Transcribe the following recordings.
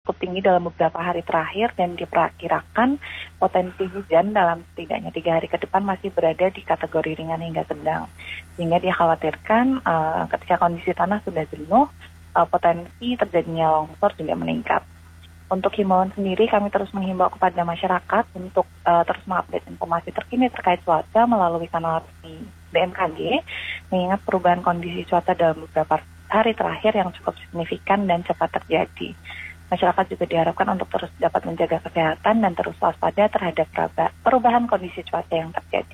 cukup tinggi dalam beberapa hari terakhir dan diperkirakan potensi hujan dalam setidaknya 3 hari ke depan masih berada di kategori ringan hingga sedang. Sehingga dikhawatirkan ketika kondisi tanah sudah jenuh, potensi terjadinya longsor juga meningkat. Untuk himbauan sendiri, kami terus menghimbau kepada masyarakat untuk terus mengupdate informasi terkini terkait cuaca melalui kanal resmi BMKG, mengingat perubahan kondisi cuaca dalam beberapa hari terakhir yang cukup signifikan dan cepat terjadi. Masyarakat juga diharapkan untuk terus dapat menjaga kesehatan dan terus waspada terhadap perubahan kondisi cuaca yang terjadi.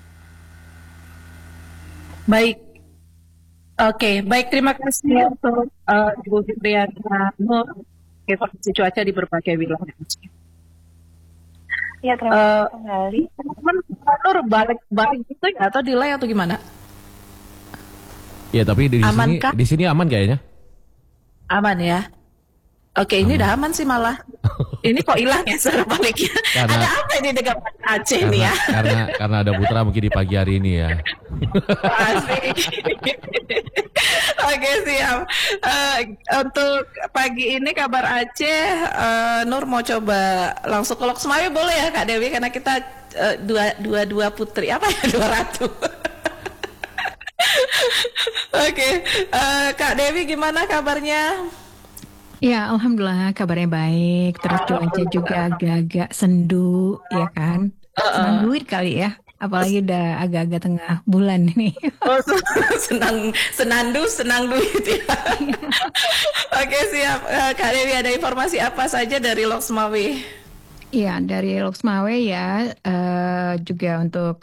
Baik. Oke, baik, terima kasih untuk Ibu Fitriana Nur, informasi cuaca di berbagai wilayah. Ya, terima kasih kembali. Nur balik gitu ya atau delay atau gimana? Ya, tapi di sini aman kayaknya. Aman ya. Oke, ini udah aman sih malah. Ini kok hilang ya suara baliknya? Ada apa ini dengan Aceh nih ya? Karena ada Putra mungkin di pagi hari ini ya. Asik. Oke, siap. Untuk pagi ini kabar Aceh, Nur mau coba langsung ke Loksmawe boleh ya Kak Dewi? Karena kita dua putri, apa ya, 2 ratu. Oke, Kak Dewi gimana kabarnya? Ya, alhamdulillah kabarnya baik. Terus cuaca juga agak-agak sendu, ya kan? Senang duit kali ya. Apalagi udah agak-agak tengah bulan ini. Oh, senang duit ya. Oke, siap. Kak Dewi, ada informasi apa saja dari Loksmawe? Iya, dari Loksmawe ya. Juga untuk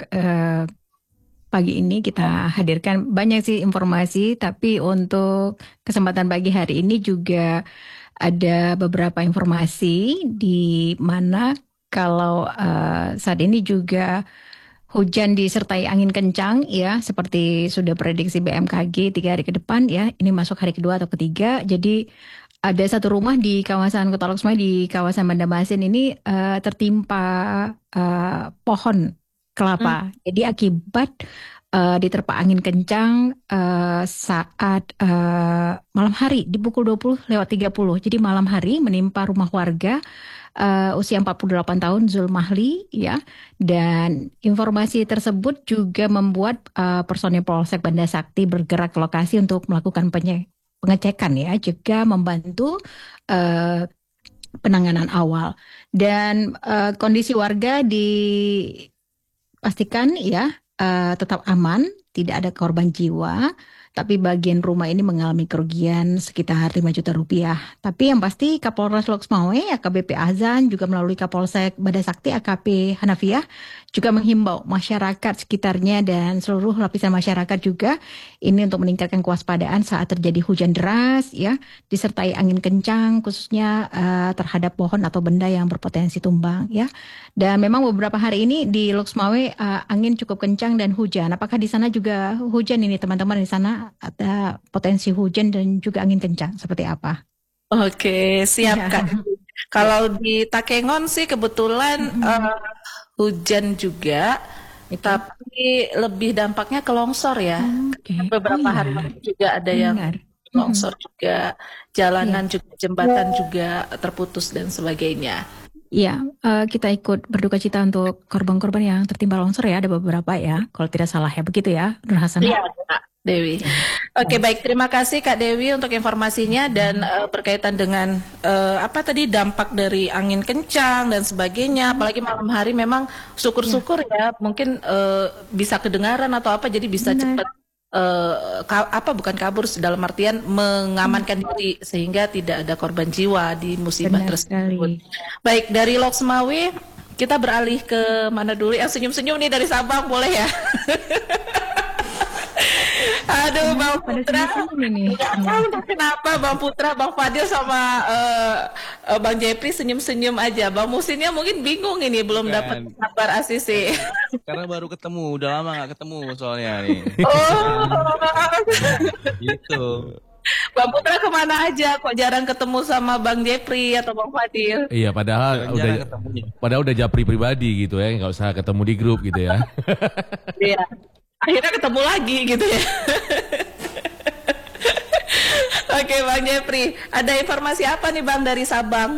pagi ini kita hadirkan banyak sih informasi, tapi untuk kesempatan pagi hari ini juga ada beberapa informasi di mana kalau saat ini juga hujan disertai angin kencang ya, seperti sudah prediksi BMKG 3 hari ke depan ya, ini masuk hari kedua atau ketiga. Jadi ada satu rumah di kawasan Kota Loksmawe di kawasan Bandamasin ini tertimpa pohon kelapa. Jadi akibat diterpa angin kencang saat malam hari di pukul 20:30. Jadi malam hari menimpa rumah warga usia 48 tahun Zulmahli ya. Dan informasi tersebut juga membuat personil Polsek Banda Sakti bergerak ke lokasi untuk melakukan pengecekan ya, juga membantu penanganan awal. Dan kondisi warga pastikan ya tetap aman, tidak ada korban jiwa, tapi bagian rumah ini mengalami kerugian sekitar 5 juta rupiah. Tapi yang pasti Kapolres Loksmawe AKBP Azan juga melalui Kapolsek Banda Sakti AKP Hanafiah juga menghimbau masyarakat sekitarnya dan seluruh lapisan masyarakat juga ini untuk meningkatkan kewaspadaan saat terjadi hujan deras ya, disertai angin kencang khususnya terhadap pohon atau benda yang berpotensi tumbang ya. Dan memang beberapa hari ini di Loksmawe angin cukup kencang dan hujan. Apakah di sana juga hujan ini teman-teman? Di sana ada potensi hujan dan juga angin kencang seperti apa? Oke, siap ya. Kak. Kalau di Takengon sih kebetulan hujan juga, tapi lebih dampaknya ke longsor ya. Beberapa hari juga ada yang longsor juga, jalanan juga, jembatan juga terputus dan sebagainya. Ya, kita ikut berduka cita untuk korban-korban yang tertimpa longsor ya, ada beberapa ya, kalau tidak salah ya, begitu ya, Nur Hasanah? Iya, Kak Dewi. Oke, baik, terima kasih Kak Dewi untuk informasinya dan berkaitan dengan apa tadi dampak dari angin kencang dan sebagainya, apalagi malam hari memang syukur-syukur ya, mungkin bisa kedengaran atau apa, jadi bisa cepat bukan kabur dalam artian mengamankan diri sehingga tidak ada korban jiwa di musibah tersebut. Baik, dari Loksmawe kita beralih ke mana dulu? Yang senyum-senyum nih dari Sabang boleh ya? Aduh, Bang Putra, kenapa Bang Putra, Bang Fadil sama Bang Jepri senyum-senyum aja. Bang Musinnya mungkin bingung ini, belum dapat kabar Asisi. Karena baru ketemu, udah lama nggak ketemu soalnya nih. Gitu. Bang Putra kemana aja? Kok jarang ketemu sama Bang Jepri atau Bang Fadil? Iya, padahal udah Japri pribadi gitu ya, nggak usah ketemu di grup gitu ya. Iya. Akhirnya ketemu lagi gitu ya. Oke Bang Jepri, ada informasi apa nih Bang dari Sabang?